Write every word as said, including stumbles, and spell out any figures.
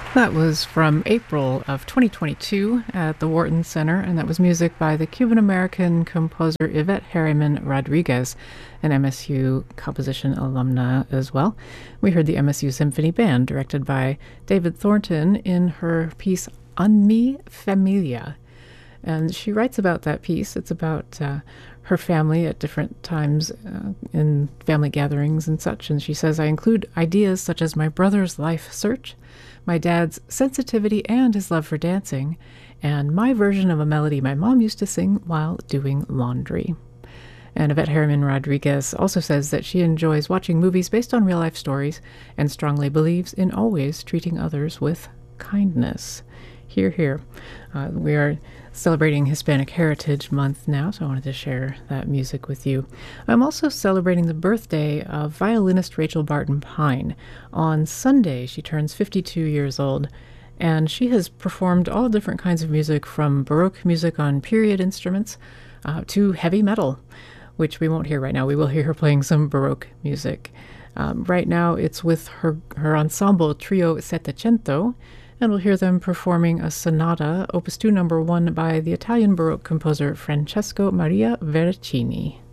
That was from April of twenty twenty-two at the Wharton Center, and that was music by the Cuban-American composer Yvette Harriman Rodriguez, an M S U composition alumna as well. We heard the M S U Symphony Band, directed by David Thornton, in her piece On Mi Familia. And she writes about that piece. It's about uh, her family at different times uh, in family gatherings and such. And she says, I include ideas such as my brother's life search, my dad's sensitivity and his love for dancing, and my version of a melody my mom used to sing while doing laundry. And Yvette Harriman Rodriguez also says that she enjoys watching movies based on real-life stories and strongly believes in always treating others with kindness. Hear, hear. Uh, we are celebrating Hispanic Heritage Month now, so I wanted to share that music with you. I'm also celebrating the birthday of violinist Rachel Barton Pine. On Sunday, she turns fifty-two years old, and she has performed all different kinds of music, from Baroque music on period instruments uh, to heavy metal, which we won't hear right now. We will hear her playing some Baroque music. Um, right now, it's with her, her ensemble Trio Settecento, and we'll hear them performing a sonata, Opus two number one, by the Italian Baroque composer Francesco Maria Veracini.